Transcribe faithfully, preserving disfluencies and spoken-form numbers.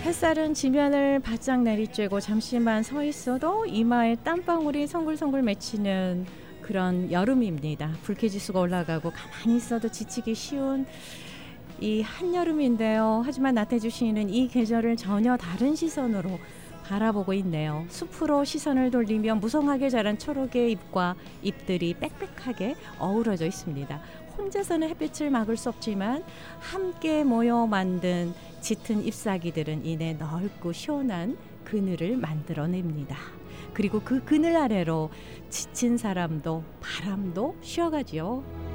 햇살은 지면을 바짝 내리쬐고 잠시만 서 있어도 이마에 땀방울이 송글송글 맺히는 그런 여름입니다. 불쾌지수가 올라가고 가만히 있어도 지치기 쉬운 이 한여름인데요. 하지만 나태주 시인은 이 계절을 전혀 다른 시선으로 바라보고 있네요. 숲으로 시선을 돌리며 무성하게 자란 초록의 잎과 잎들이 빽빽하게 어우러져 있습니다. 혼자서는 햇빛을 막을 수 없지만 함께 모여 만든 짙은 잎사귀들은 이내 넓고 시원한 그늘을 만들어냅니다. 그리고 그 그늘 아래로 지친 사람도 바람도 쉬어가지요.